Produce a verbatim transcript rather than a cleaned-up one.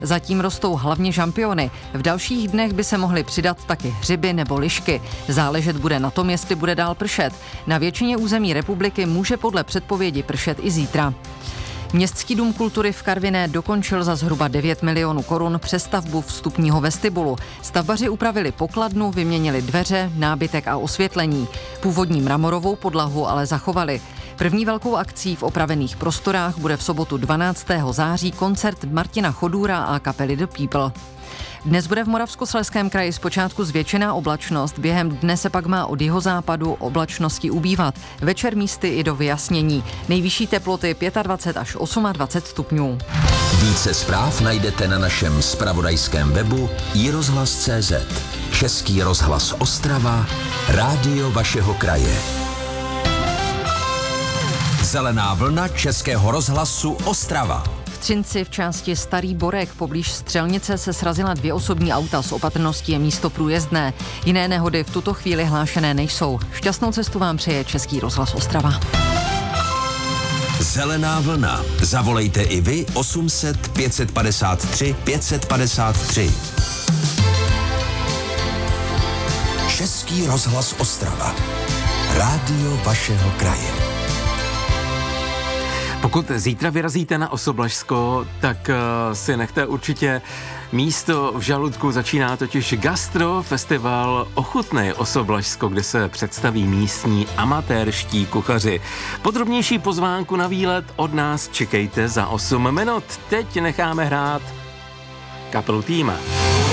Zatím rostou hlavně žampiony. V dalších dnech by se mohly přidat taky hřiby nebo lišky. Záležet bude na tom, jestli bude dál pršet. Na většině území republiky může podle předpovědi pršet i zítra. Městský dům kultury v Karviné dokončil za zhruba devět milionů korun přestavbu vstupního vestibulu. Stavbaři upravili pokladnu, vyměnili dveře, nábytek a osvětlení. Původní mramorovou podlahu ale zachovali. První velkou akcí v opravených prostorách bude v sobotu dvanáctého září koncert Martina Chodůra a kapely The People. Dnes bude v Moravskoslezském kraji zpočátku zvětšená oblačnost, během dne se pak má od jihozápadu oblačnosti ubývat. Večer místy i do vyjasnění. Nejvyšší teploty dvacet pět až dvacet osm stupňů. Více zpráv najdete na našem zpravodajském webu i rozhlas tečka cé zet. Český rozhlas Ostrava, rádio vašeho kraje. Zelená vlna Českého rozhlasu Ostrava. V Třinci v části Starý Borek poblíž Střelnice se srazila dvě osobní auta, s opatrností je místo průjezdné. Jiné nehody v tuto chvíli hlášené nejsou. Šťastnou cestu vám přeje Český rozhlas Ostrava. Zelená vlna. Zavolejte i vy osm set pět set padesát tři pět set padesát tři. Český rozhlas Ostrava. Rádio vašeho kraje. Pokud zítra vyrazíte na Osoblažsko, tak uh, si nechte určitě místo v žaludku. Začíná totiž gastrofestival Ochutnej Osoblažsko, kde se představí místní amatérští kuchaři. Podrobnější pozvánku na výlet od nás čekejte za osm minut. Teď necháme hrát kapelu Týma.